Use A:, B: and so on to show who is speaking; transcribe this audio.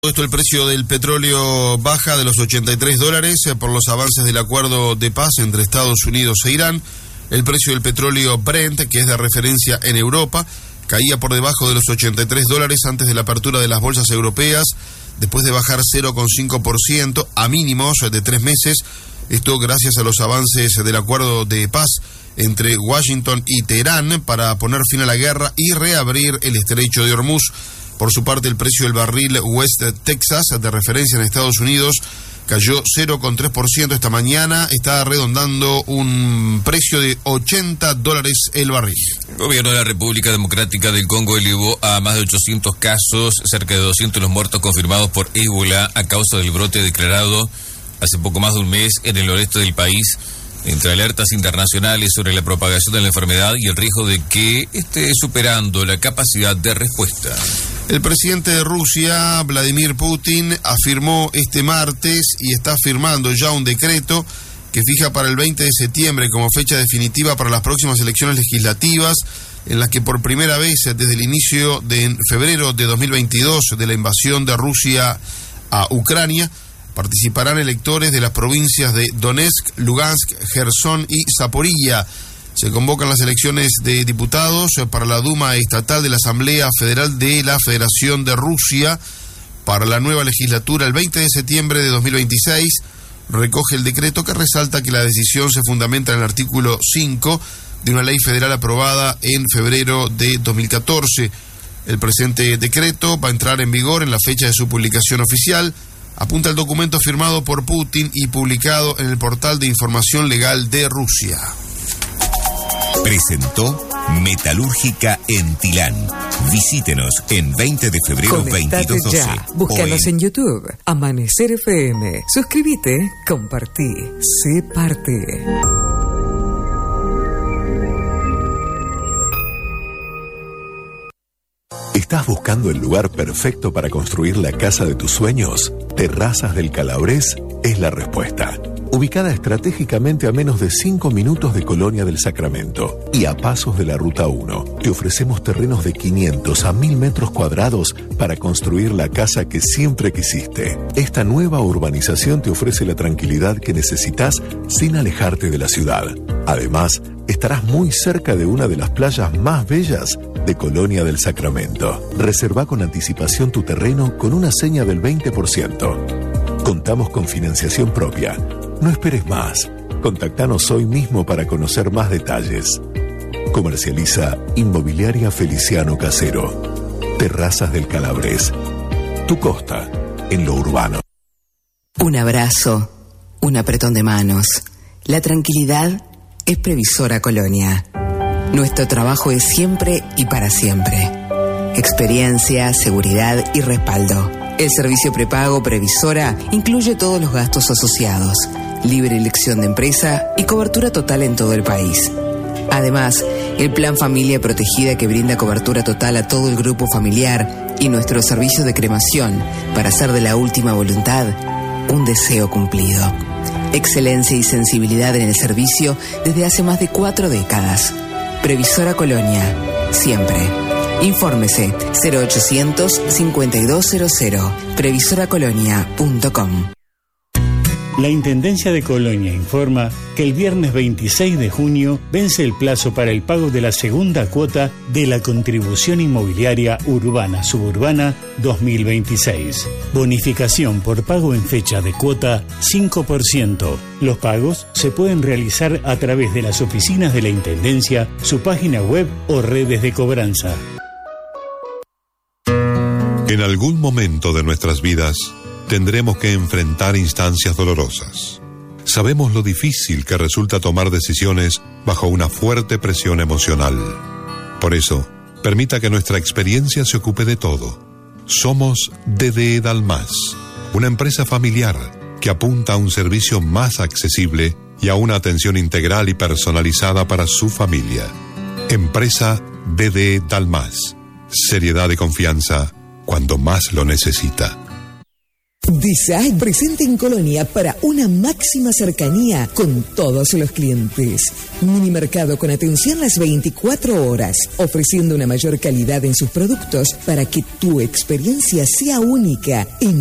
A: Esto, el precio del petróleo baja de los $83 por los avances del acuerdo de paz entre Estados Unidos e Irán. El precio del petróleo Brent, que es de referencia en Europa, caía por debajo de los $83 antes de la apertura de las bolsas europeas, después de bajar 0,5% a mínimos de 3 meses. Esto gracias a los avances del acuerdo de paz entre Washington y Teherán para poner fin a la guerra y reabrir el estrecho de Hormuz. Por su parte, el precio del barril West Texas, de referencia en Estados Unidos, cayó 0,3% esta mañana. Está redondando un precio de $80 el barril.
B: El gobierno de la República Democrática del Congo elevó a más de 800 casos, cerca de 200 los muertos confirmados por ébola a causa del brote declarado hace poco más de un mes en el noreste del país, entre alertas internacionales sobre la propagación de la enfermedad y el riesgo de que esté superando la capacidad de respuesta.
A: El presidente de Rusia, Vladimir Putin, afirmó este martes y está firmando ya un decreto que fija para el 20 de septiembre como fecha definitiva para las próximas elecciones legislativas, en las que por primera vez desde el inicio de febrero de 2022 de la invasión de Rusia a Ucrania, participarán electores de las provincias de Donetsk, Lugansk, Gerson y Zaporilla. Se convocan las elecciones de diputados para la Duma Estatal de la Asamblea Federal de la Federación de Rusia para la nueva legislatura el 20 de septiembre de 2026. Recoge el decreto que resalta que la decisión se fundamenta en el artículo 5 de una ley federal aprobada en febrero de 2014. El presente decreto va a entrar en vigor en la fecha de su publicación oficial. Apunta el documento firmado por Putin y publicado en el portal de información legal de Rusia.
C: Presentó Metalúrgica en Tilán. Visítenos en 20 de febrero 2212.
D: Ya. Búscanos en YouTube. Amanecer FM. Suscríbete, compartí, sé parte.
E: ¿Estás buscando el lugar perfecto para construir la casa de tus sueños? Terrazas del Calabres es la respuesta. Ubicada estratégicamente a menos de 5 minutos de Colonia del Sacramento y a pasos de la Ruta 1, te ofrecemos terrenos de 500 a 1000 metros cuadrados para construir la casa que siempre quisiste. Esta nueva urbanización te ofrece la tranquilidad que necesitas sin alejarte de la ciudad. Además, estarás muy cerca de una de las playas más bellas de Colonia del Sacramento. Reserva con anticipación tu terreno con una seña del 20%. Contamos con financiación propia. No esperes más. Contactanos hoy mismo para conocer más detalles. Comercializa Inmobiliaria Feliciano Casero. Terrazas del Calabres. Tu costa en lo urbano.
F: Un abrazo, un apretón de manos. La tranquilidad es Previsora Colonia. Nuestro trabajo es siempre y para siempre. Experiencia, seguridad y respaldo. El servicio prepago Previsora incluye todos los gastos asociados, libre elección de empresa y cobertura total en todo el país. Además, el Plan Familia Protegida que brinda cobertura total a todo el grupo familiar y nuestro servicio de cremación para hacer de la última voluntad un deseo cumplido. Excelencia y sensibilidad en el servicio desde hace más de 4 décadas. Previsora Colonia, siempre. Infórmese 0800 5200 previsoracolonia.com.
G: La Intendencia de Colonia informa que el viernes 26 de junio vence el plazo para el pago de la segunda cuota de la Contribución Inmobiliaria Urbana Suburbana 2026. Bonificación por pago en fecha de cuota 5%. Los pagos se pueden realizar a través de las oficinas de la Intendencia, su página web o redes de cobranza.
H: En algún momento de nuestras vidas tendremos que enfrentar instancias dolorosas. Sabemos lo difícil que resulta tomar decisiones bajo una fuerte presión emocional. Por eso, permita que nuestra experiencia se ocupe de todo. Somos DDE Dalmas, una empresa familiar que apunta a un servicio más accesible y a una atención integral y personalizada para su familia. Empresa DDE Dalmas. Seriedad y confianza cuando más lo necesita.
I: Design presente en Colonia para una máxima cercanía con todos los clientes. Minimercado con atención las 24 horas, ofreciendo una mayor calidad en sus productos para que tu experiencia sea única en